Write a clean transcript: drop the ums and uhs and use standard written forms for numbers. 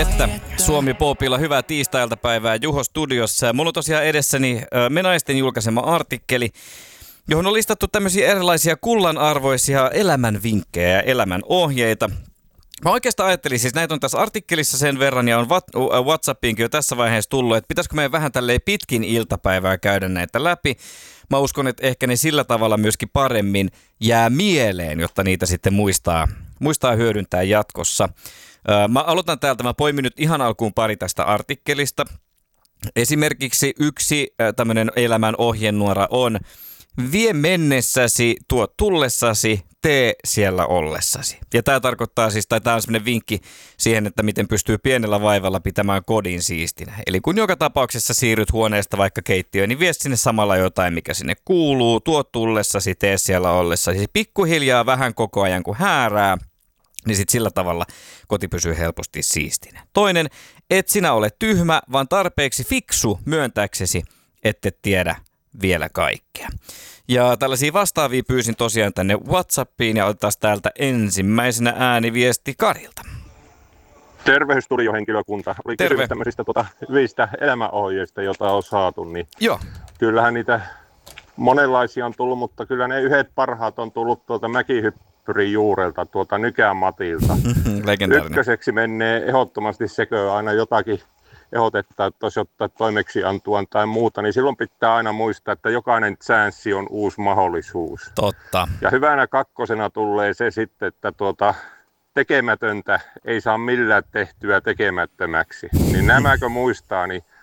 että Suomi Popilla hyvää tiistai-iltapäivää Juho studiossa. Mulla on tosiaan edessäni Me Naisten julkaisema artikkeli, johon on listattu tämmöisiä erilaisia kullanarvoisia elämänvinkkejä ja elämän ohjeita. Mä oikeastaan ajattelin, siis näitä on tässä artikkelissa sen verran ja on WhatsAppiinkin jo tässä vaiheessa tullut, että pitäisikö meidän vähän tälleen pitkin iltapäivää käydä näitä läpi. Mä uskon, että ehkä ne sillä tavalla myöskin paremmin jää mieleen, jotta niitä sitten muistaa hyödyntää jatkossa. Mä aloitan täältä, mä poimin nyt ihan alkuun pari tästä artikkelista. Esimerkiksi yksi tämmöinen elämän ohjenuora on: vie mennessäsi, tuo tullessasi, tee siellä ollessasi. Ja tämä tarkoittaa siis, tai tämä on semmoinen vinkki siihen, että miten pystyy pienellä vaivalla pitämään kodin siistinä. Eli kun joka tapauksessa siirryt huoneesta vaikka keittiöön, niin vie sinne samalla jotain, mikä sinne kuuluu, tuo tullessasi, tee siellä ollessasi. Siis pikkuhiljaa vähän koko ajan kun häärää, niin sitten sillä tavalla koti pysyy helposti siistinä. Toinen, et sinä ole tyhmä, vaan tarpeeksi fiksu myöntääksesi, ette tiedä vielä kaikkea. Ja tällaisia vastaavia pyysin tosiaan tänne WhatsAppiin ja otetaan täältä ensimmäisenä ääniviesti Karilta. Terve studiohenkilökunta. Oli kysymys tämmöisistä hyvistä elämänohjeista, joita on saatu. Niin joo. Kyllähän niitä monenlaisia on tullut, mutta kyllä ne yhdet parhaat on tullut mäkihyppyrin juurelta, Nykän Matilta. Ykköseksi menee ehdottomasti sekö aina jotakin ehdotetta, että jos ottaa toimeksiantuaan tai muuta, niin silloin pitää aina muistaa, että jokainen chanssi on uusi mahdollisuus. Totta. Ja hyvänä kakkosena tulee se sitten, että tekemätöntä ei saa millään tehtyä tekemättömäksi. Niin nämäkö muistaa, niin